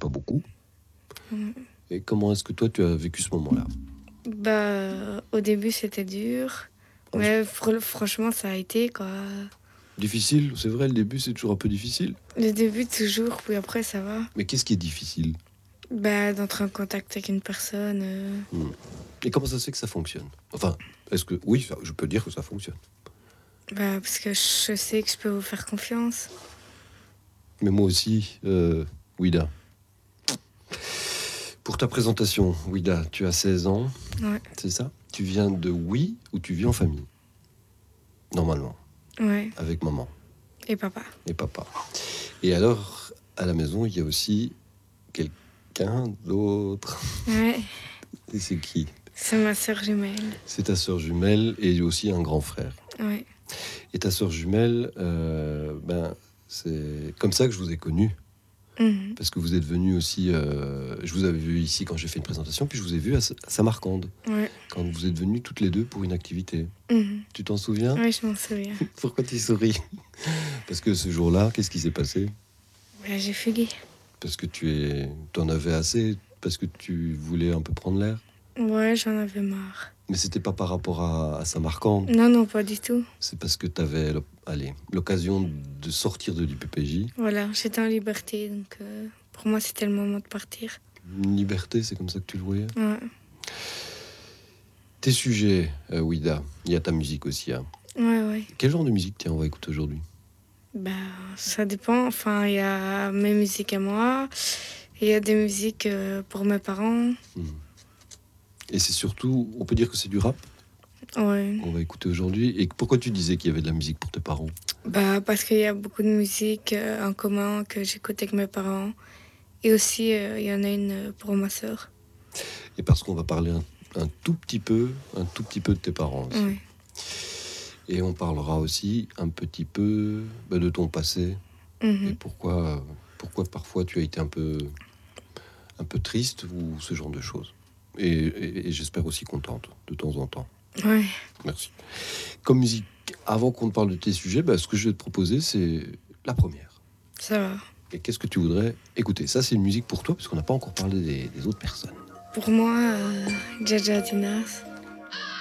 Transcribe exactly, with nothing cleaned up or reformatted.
pas beaucoup. Mm. Et comment est-ce que toi, tu as vécu ce moment-là? Bah, au début, c'était dur. Oh, Mais fr- franchement, ça a été, quoi. difficile, c'est vrai, le début, c'est toujours un peu difficile. Le début, toujours, puis après, ça va. Mais qu'est-ce qui est difficile? Bah, d'entrer en contact avec une personne. euh, Hmm. Et comment ça se fait que ça fonctionne? Enfin, est-ce que... Oui, ça- je peux dire que ça fonctionne. Bah, parce que je sais que je peux vous faire confiance. Mais moi aussi, euh, Ouida. Pour ta présentation, Ouida, tu as seize ans, Ouais, c'est ça? Tu viens de Oui ou tu vis en famille? Normalement, ouais. avec maman Et papa. et papa. Et alors, à la maison, il y a aussi quelqu'un d'autre. Ouais, Et c'est qui? c'est ma sœur jumelle. C'est ta sœur jumelle et aussi un grand frère. Ouais. Et ta sœur jumelle, euh, ben, c'est comme ça que je vous ai connus. Mhm. Parce que vous êtes venus aussi, euh, je vous avais vu ici quand j'ai fait une présentation, puis je vous ai vu à, à Samarcande, Ouais. quand vous êtes venus toutes les deux pour une activité. Mhm. Tu t'en souviens? Ouais, je m'en souviens. Pourquoi tu souris? Parce que ce jour-là, qu'est-ce qui s'est passé? Bah, j'ai fugué. Parce que tu es, t'en avais assez, parce que tu voulais un peu prendre l'air. Ouais, j'en avais marre. Mais c'était pas par rapport à, à Samarcande, Non, non, pas du tout. c'est parce que tu avais l'occasion de sortir de l'I P P J. Voilà, j'étais en liberté, donc euh, pour moi, c'était le moment de partir. Une liberté, c'est comme ça que tu le voyais? Ouais, Tes sujets, euh, Ouida, il y a ta musique aussi. Hein. ouais, ouais. Quel genre de musique, tiens, on va écouter aujourd'hui? Bah, ça dépend. Enfin, il y a mes musiques à moi, et il y a des musiques euh, pour mes parents. Hmm. Et c'est surtout, on peut dire que c'est du rap Ouais. qu'on va écouter aujourd'hui. Et pourquoi tu disais qu'il y avait de la musique pour tes parents? Bah, parce qu'il y a beaucoup de musique euh, en commun que j'écoute avec mes parents. Et aussi, euh, il y en a une euh, pour ma sœur. Et parce qu'on va parler un, un tout petit peu, un tout petit peu de tes parents aussi. Ouais. Et on parlera aussi un petit peu bah, de ton passé. Mhm. Et pourquoi, pourquoi parfois tu as été un peu, un peu triste ou ce genre de choses. Et, et- et j'espère aussi contente de temps en temps. Ouais, Merci. Comme musique, avant qu'on ne parle de tes sujets, bah, ce que je vais te proposer, c'est la première. ça va. Et qu'est-ce que tu voudrais écouter? Ça, c'est une musique pour toi, parce qu'on n'a pas encore parlé des, des autres personnes. Pour moi, euh, Jaja Dinas.